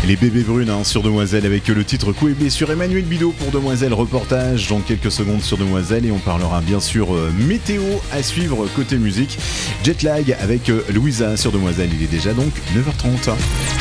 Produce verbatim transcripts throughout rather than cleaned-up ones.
Les bébés brunes hein, sur Demoiselle avec le titre Couébé sur Emmanuel Bidot pour Demoiselle Reportage dans quelques secondes sur Demoiselle et on parlera bien sûr euh, météo à suivre côté musique. Jetlag avec euh, Louisa sur Demoiselle, il est déjà donc neuf heures trente.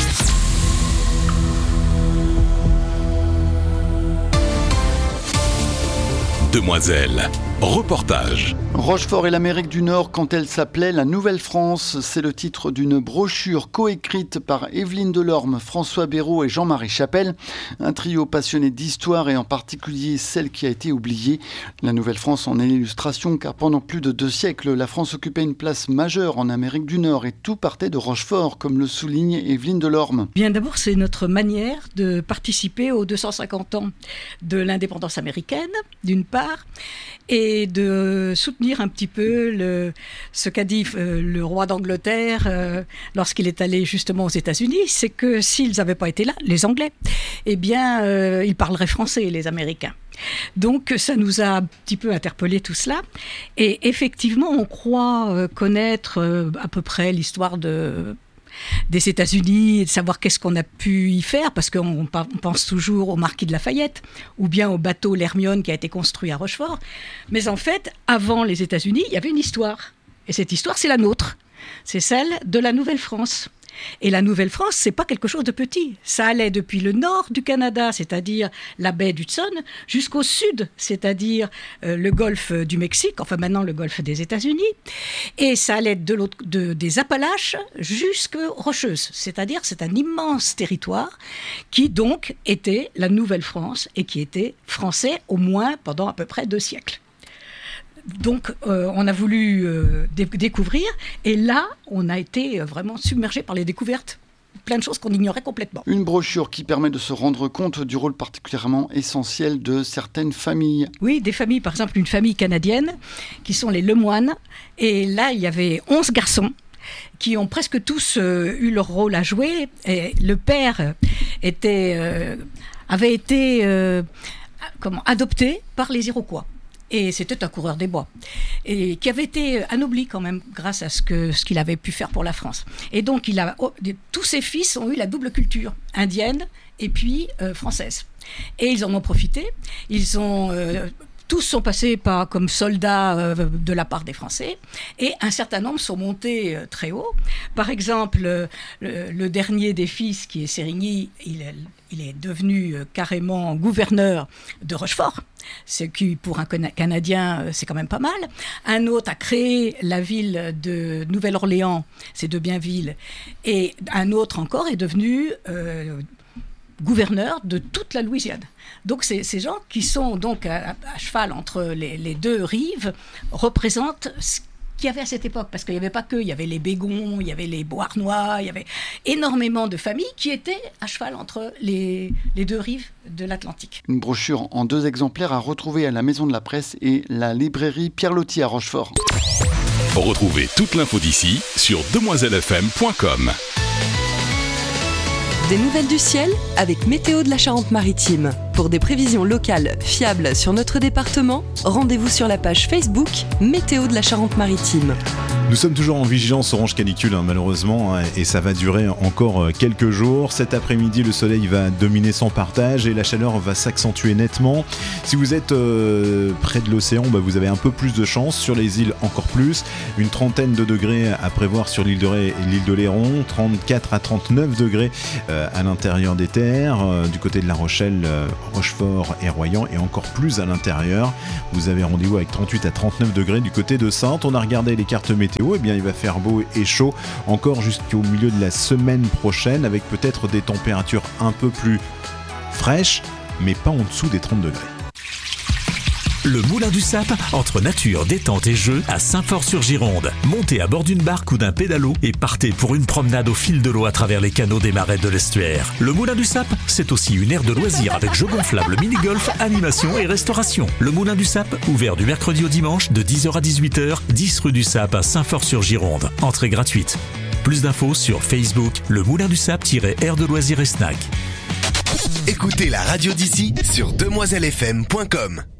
Demoiselle, reportage. Rochefort et l'Amérique du Nord quand elle s'appelait la Nouvelle-France. C'est le titre d'une brochure coécrite par Evelyne Delorme, François Béraud et Jean-Marie Chapelle. Un trio passionné d'histoire et en particulier celle qui a été oubliée. La Nouvelle-France en est l'illustration car pendant plus de deux siècles, la France occupait une place majeure en Amérique du Nord et tout partait de Rochefort, comme le souligne Evelyne Delorme. Bien d'abord, c'est notre manière de participer aux deux cent cinquante ans de l'indépendance américaine, d'une part, et de soutenir un petit peu le, ce qu'a dit euh, le roi d'Angleterre euh, lorsqu'il est allé justement aux États-Unis, c'est que s'ils n'avaient pas été là, les Anglais, eh bien, euh, ils parleraient français, les Américains. Donc ça nous a un petit peu interpellé tout cela et effectivement on croit euh, connaître euh, à peu près l'histoire de... des États-Unis et de savoir qu'est-ce qu'on a pu y faire parce qu'on pense toujours au marquis de Lafayette ou bien au bateau l'Hermione qui a été construit à Rochefort. Mais en fait, avant les États-Unis, il y avait une histoire. Et cette histoire, c'est la nôtre. C'est celle de la Nouvelle-France. Et la Nouvelle-France, c'est pas quelque chose de petit. Ça allait depuis le nord du Canada, c'est-à-dire la baie d'Hudson, jusqu'au sud, c'est-à-dire euh, le golfe du Mexique, enfin maintenant le golfe des États-Unis. Et ça allait de l'autre, de, des Appalaches jusqu'aux Rocheuses, c'est-à-dire c'est un immense territoire qui donc était la Nouvelle-France et qui était français au moins pendant à peu près deux siècles. Donc, euh, on a voulu euh, dé- découvrir, et là, on a été vraiment submergé par les découvertes. Plein de choses qu'on ignorait complètement. Une brochure qui permet de se rendre compte du rôle particulièrement essentiel de certaines familles. Oui, des familles, par exemple, une famille canadienne, qui sont les Lemoine. Et là, il y avait onze garçons qui ont presque tous euh, eu leur rôle à jouer. Et le père était, euh, avait été euh, comment, adopté par les Iroquois. Et c'était un coureur des bois, et qui avait été anobli quand même grâce à ce, que, ce qu'il avait pu faire pour la France. Et donc, il a, oh, tous ses fils ont eu la double culture, indienne et puis euh, française. Et ils en ont profité. Ils ont... Euh, Tous sont passés par, comme soldats euh, de la part des Français et un certain nombre sont montés euh, très haut. Par exemple, euh, le, le dernier des fils, qui est Sérigny, il, il est devenu euh, carrément gouverneur de Rochefort, ce qui, pour un Canadien, euh, c'est quand même pas mal. Un autre a créé la ville de Nouvelle-Orléans, c'est de Bienville, et un autre encore est devenu... Euh, gouverneur de toute la Louisiane. Donc ces, ces gens qui sont donc à, à cheval entre les, les deux rives représentent ce qu'il y avait à cette époque, parce qu'il n'y avait pas que, il y avait les Bégons, il y avait les Beauharnois, il y avait énormément de familles qui étaient à cheval entre les, les deux rives de l'Atlantique. Une brochure en deux exemplaires à retrouver à la Maison de la Presse et la librairie Pierre Loti à Rochefort. Retrouvez toute l'info d'ici sur demoiselle f m point com. Des nouvelles du ciel avec Météo de la Charente-Maritime. Pour des prévisions locales fiables sur notre département, rendez-vous sur la page Facebook Météo de la Charente-Maritime. Nous sommes toujours en vigilance orange canicule hein, malheureusement hein, et ça va durer encore quelques jours. Cet après-midi, le soleil va dominer sans partage et la chaleur va s'accentuer nettement. Si vous êtes euh, près de l'océan, bah, vous avez un peu plus de chance. Sur les îles, encore plus. Une trentaine de degrés à prévoir sur l'île de Ré et l'île de Léron. trente-quatre à trente-neuf degrés euh, à l'intérieur des terres. Euh, du côté de La Rochelle, euh, Rochefort et Royan et encore plus à l'intérieur. Vous avez rendez-vous avec trente-huit à trente-neuf degrés du côté de Saintes. On a regardé les cartes météo. Eh bien, il va faire beau et chaud encore jusqu'au milieu de la semaine prochaine avec peut-être des températures un peu plus fraîches, mais pas en dessous des trente degrés. Le Moulin du Sap, entre nature, détente et jeu, à Saint-Fort-sur-Gironde. Montez à bord d'une barque ou d'un pédalo et partez pour une promenade au fil de l'eau à travers les canaux des marais de l'estuaire. Le Moulin du Sap, c'est aussi une aire de loisirs avec jeux gonflables, mini-golf, animation et restauration. Le Moulin du Sap, ouvert du mercredi au dimanche de dix heures à dix-huit heures, dix rue du Sap à Saint-Fort-sur-Gironde. Entrée gratuite. Plus d'infos sur Facebook, le Moulin du Sap-aire de loisirs et snack. Écoutez la radio d'ici sur demoiselle f m point com.